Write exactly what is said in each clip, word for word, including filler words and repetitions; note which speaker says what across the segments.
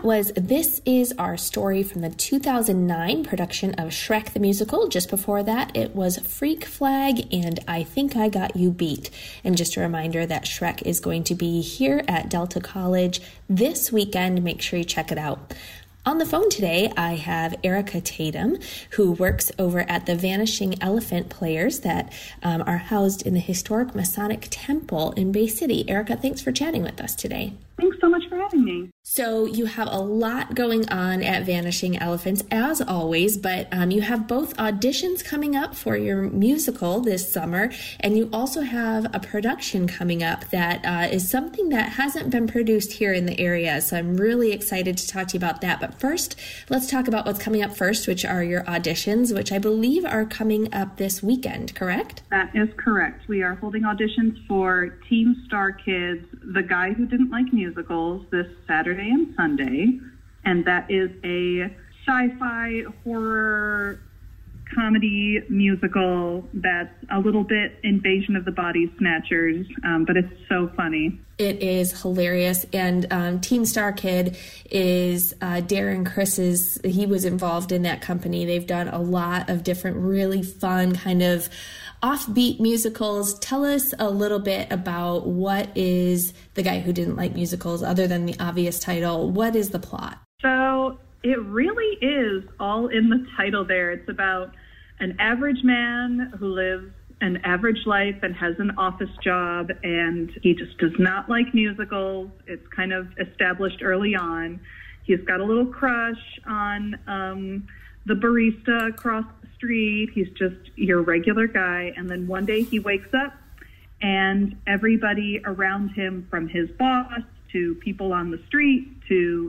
Speaker 1: was This Is Our Story from the two thousand nine production of Shrek the Musical. Just before that, it was Freak Flag and I Think I Got You Beat. And just a reminder that Shrek is going to be here at Delta College this weekend. Make sure you check it out. On the phone today, I have Erica Tatum, who works over at the Vanishing Elephant Players that um, are housed in the historic Masonic Temple in Bay City. Erica, thanks for chatting with us today.
Speaker 2: Thanks so much for having me.
Speaker 1: So you have a lot going on at Vanishing Elephants, as always, but um, you have both auditions coming up for your musical this summer, and you also have a production coming up that uh, is something that hasn't been produced here in the area. So I'm really excited to talk to you about that. But first, let's talk about what's coming up first, which are your auditions, which I believe are coming up this weekend, correct?
Speaker 2: That is correct. We are holding auditions for Team Star Kids, The Guy Who Didn't Like Musicals, this Saturday and Sunday. And that is a sci-fi horror comedy musical that's a little bit Invasion of the Body Snatchers, um, but it's so funny.
Speaker 1: It is hilarious. And um, Team Star Kid is uh, Darren Chris's, he was involved in that company. They've done a lot of different really fun kind of offbeat musicals. Tell us a little bit about what is The Guy Who Didn't Like Musicals, other than the obvious title. What is the plot?
Speaker 2: So it really is all in the title there. It's about an average man who lives an average life and has an office job, and he just does not like musicals. It's kind of established early on. He's got a little crush on um, the barista across the street. He's just your regular guy. And then one day he wakes up and everybody around him, from his boss to people on the street to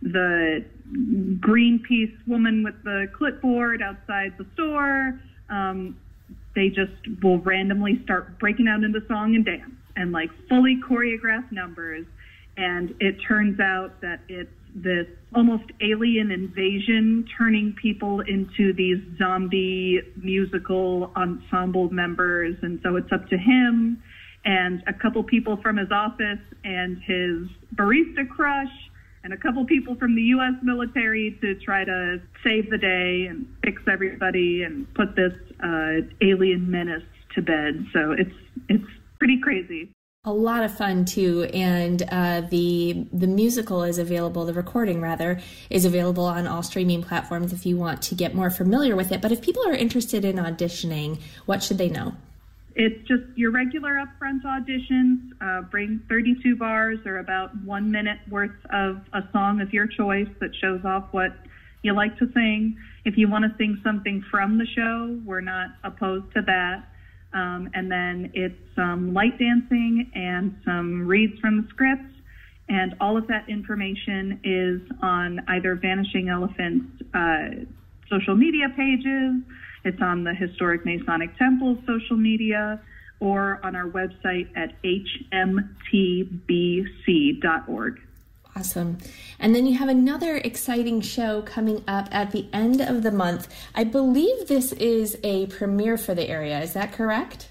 Speaker 2: the Greenpeace woman with the clipboard outside the store, um, they just will randomly start breaking out into song and dance and like fully choreographed numbers. And it turns out that it's this almost alien invasion, turning people into these zombie musical ensemble members. And so it's up to him and a couple people from his office and his barista crush and a couple people from the U S military to try to save the day and fix everybody and put this uh, alien menace to bed. So it's it's pretty crazy.
Speaker 1: A lot of fun too, and uh, the the musical is available. The recording, rather, is available on all streaming platforms if you want to get more familiar with it. But if people are interested in auditioning, what should they know?
Speaker 2: It's just your regular upfront auditions. Uh, bring thirty-two bars or about one minute worth of a song of your choice that shows off what you like to sing. If you want to sing something from the show, we're not opposed to that. Um, and then it's some light dancing and some reads from the scripts. And all of that information is on either Vanishing Elephants uh, social media pages, it's on the Historic Masonic Temple social media, or on our website at h m t b c dot org.
Speaker 1: Awesome. And then you have another exciting show coming up at the end of the month. I believe this is a premiere for the area. Is that correct?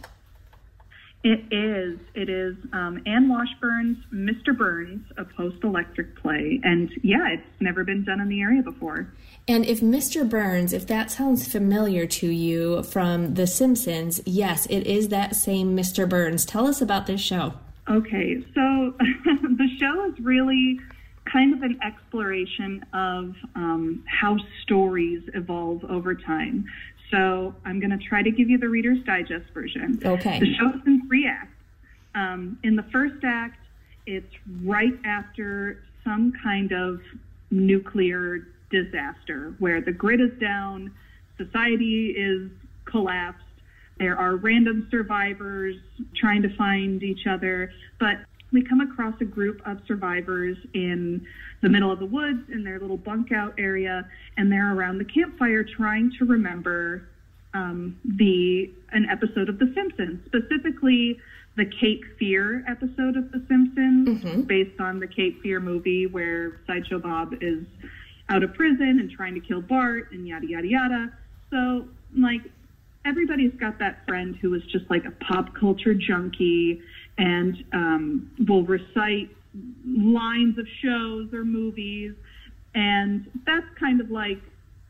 Speaker 2: It is. It is um, Anne Washburn's Mister Burns, a post-electric play. And yeah, it's never been done in the area before.
Speaker 1: And if Mister Burns, if that sounds familiar to you from The Simpsons, yes, it is that same Mister Burns. Tell us about this show.
Speaker 2: Okay, so the show is really kind of an exploration of um, how stories evolve over time. So I'm going to try to give you the Reader's Digest version.
Speaker 1: Okay.
Speaker 2: The show is in three acts. Um, in the first act, it's right after some kind of nuclear disaster where the grid is down, society is collapsed, there are random survivors trying to find each other, but we come across a group of survivors in the middle of the woods in their little bunk out area, and they're around the campfire trying to remember um, the an episode of The Simpsons, specifically the Cape Fear episode of The Simpsons, mm-hmm. based on the Cape Fear movie where Sideshow Bob is out of prison and trying to kill Bart and yada, yada, yada. So, like, everybody's got that friend who is just like a pop culture junkie and um, will recite lines of shows or movies, And that's kind of like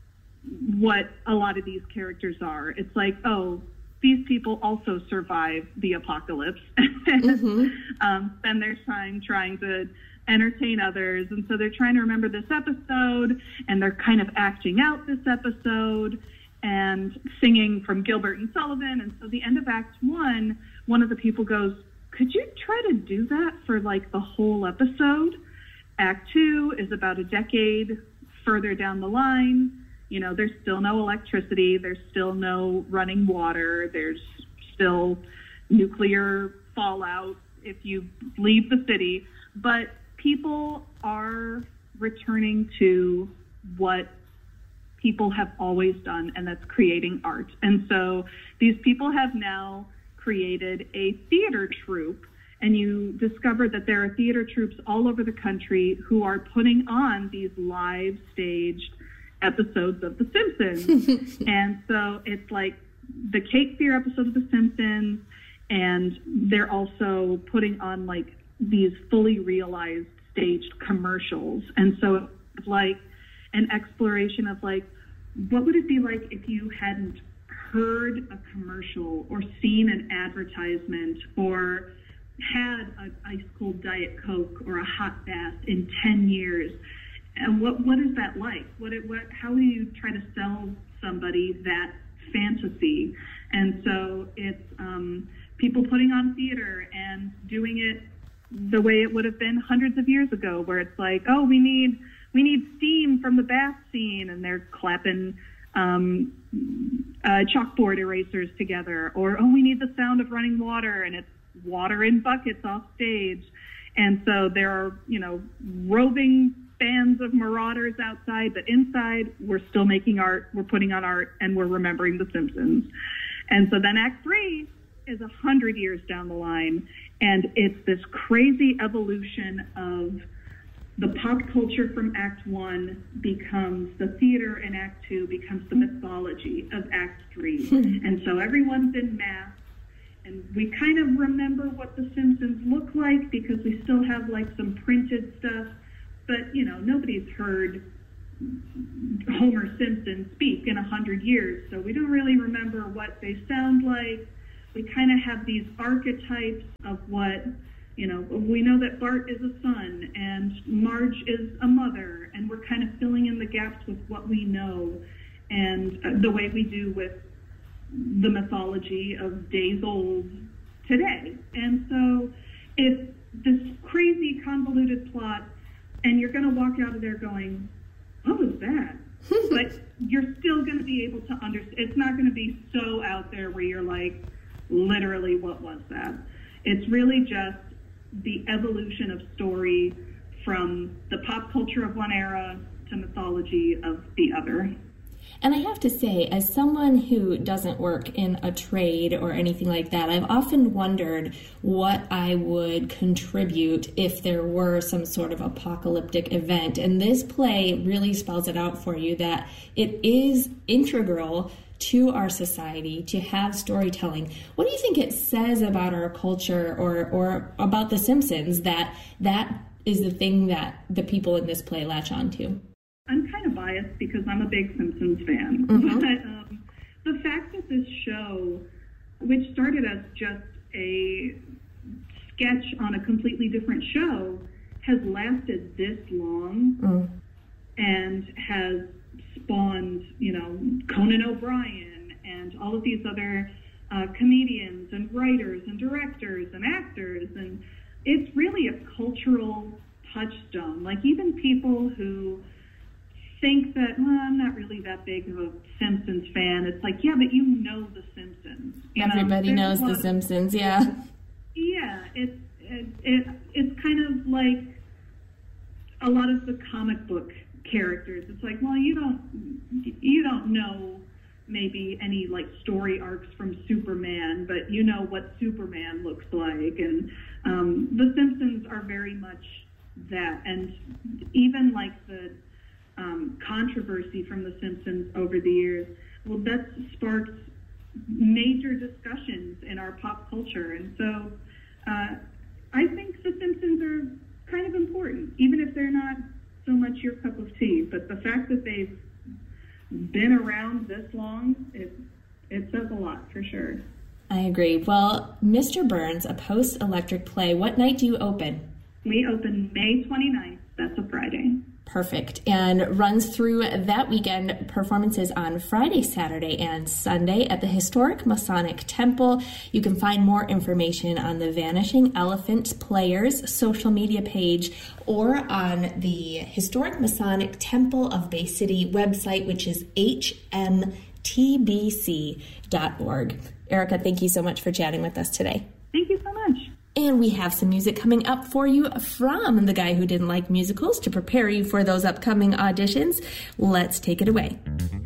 Speaker 2: what a lot of these characters are. It's like, oh, these people also survive the apocalypse and mm-hmm. um, spend their time trying to entertain others. And so they're trying to remember this episode, and they're kind of acting out this episode and singing from Gilbert and Sullivan. And so the end of Act One, one of the people goes, could you try to do that for like the whole episode? Act Two is about a decade further down the line. You know, there's still no electricity. There's still no running water. There's still nuclear fallout if you leave the city. But people are returning to what people have always done, and that's creating art. And so these people have now created a theater troupe, and you discover that there are theater troupes all over the country who are putting on these live staged episodes of The Simpsons. And so it's like the Cape Fear episode of The Simpsons, and they're also putting on like these fully realized staged commercials. And so it's like an exploration of like, what would it be like if you hadn't heard a commercial or seen an advertisement or had an ice cold Diet Coke or a hot bath in ten years? And what what is that like? What it, what how do you try to sell somebody that fantasy? And so it's um, people putting on theater and doing it the way it would have been hundreds of years ago, where it's like, oh, we need we need steam from the bath scene, and they're clapping um, uh, chalkboard erasers together, or oh, we need the sound of running water, and it's water in buckets off stage. And so there are, you know, roving bands of marauders outside, but inside we're still making art, we're putting on art, and we're remembering The Simpsons. And so then Act Three is a hundred years down the line, and it's this crazy evolution of the pop culture from Act One becomes the theater, and Act Two becomes the mythology of Act Three. And so everyone's in masks, and we kind of remember what The Simpsons look like because we still have like some printed stuff. But, you know, nobody's heard Homer Simpson speak in a hundred years, so we don't really remember what they sound like. We kind of have these archetypes of what, you know, we know that Bart is a son and Marge is a mother, and we're kind of filling in the gaps with what we know, and uh, the way we do with the mythology of days old today. And so it's this crazy convoluted plot, and you're going to walk out of there going, what was that? But you're still going to be able to understand. It's not going to be so out there where you're like, literally, what was that? It's really just the evolution of story from the pop culture of one era to mythology of the other.
Speaker 1: And I have to say, as someone who doesn't work in a trade or anything like that, I've often wondered what I would contribute if there were some sort of apocalyptic event. And this play really spells it out for you that it is integral to our society to have storytelling. What do you think it says about our culture or, or about The Simpsons that that is the thing that the people in this play latch on to?
Speaker 2: I'm kind of biased because I'm a big Simpsons fan. Mm-hmm. But um, the fact that this show, which started as just a sketch on a completely different show, has lasted this long mm. and has spawned, you know, Conan O'Brien and all of these other uh, comedians and writers and directors and actors. And it's really a cultural touchstone. Like, even people who think that, well, I'm not really that big of a Simpsons fan. It's like, yeah, but you know The Simpsons. You
Speaker 1: Everybody know? knows The Simpsons, yeah.
Speaker 2: Yeah, it's it, it, it's kind of like a lot of the comic book characters. It's like, well, you don't you don't know maybe any like story arcs from Superman, but you know what Superman looks like. And um, The Simpsons are very much that. And even like the Um, controversy from The Simpsons over the years, well, that sparked major discussions in our pop culture. And so uh, I think The Simpsons are kind of important, even if they're not so much your cup of tea, but the fact that they've been around this long, it, it says a lot for sure.
Speaker 1: I agree. Well, Mister Burns, a post-electric play, what night do you open?
Speaker 2: We open May twenty-ninth. That's a Friday.
Speaker 1: Perfect. And runs through that weekend, performances on Friday, Saturday, and Sunday at the Historic Masonic Temple. You can find more information on the Vanishing Elephant Players social media page or on the Historic Masonic Temple of Bay City website, which is h m t b c dot org. Erica, thank you so much for chatting with us today.
Speaker 2: Thank you so much.
Speaker 1: And we have some music coming up for you from the guy who didn't like musicals to prepare you for those upcoming auditions. Let's take it away.